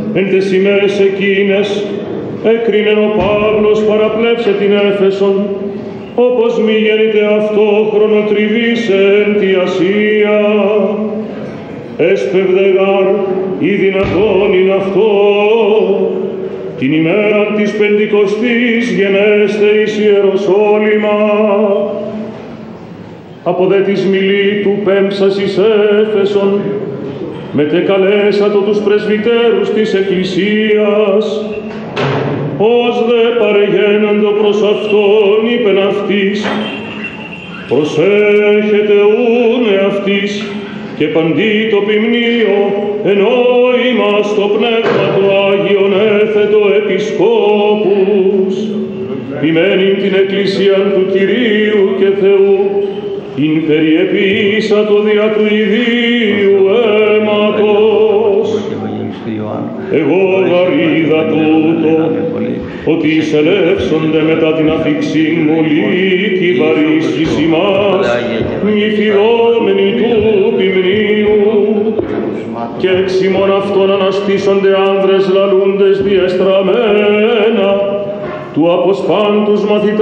εν τες ημέρες εκείνες έκρινεν ο Παύλος παραπλέψε την Έφεσον, όπως μη γέννηται αυτό χρονοτριβήσε εν τη Ασία. Έσπευδε γάρ ή δυνατόν είναι αυτό, την ημέρα της Πεντηκοστής γενέστε εις Ιεροσόλυμα. Από δε της Μιλήτου πέμψας εις Έφεσον, μετεκαλέσατο τους πρεσβυτέρους της Εκκλησίας, ως δε παρεγένοντο προς αυτόν είπεν αυτής, προσέχετε ούνε αυτής και παντί το ποιμνίο ενόημα στο πνεύμα το Άγιον έθετο επισκόπους, ποιμένην την Εκκλησίαν του Κυρίου και Θεού, ειν περιεπίσατο δια του ιδίου αίματος. Εγώ γαρίδα τούτο, ότι εισελεύσονται μετά την αφήξην μολύκη βαρύσκης ημάς, μη φιδόμενοι του ποιμνίου, και εξ ημών αυτών αναστήσονται άνδρες λαλούντες διεστραμμένα, του αποσπάντους μαθητάς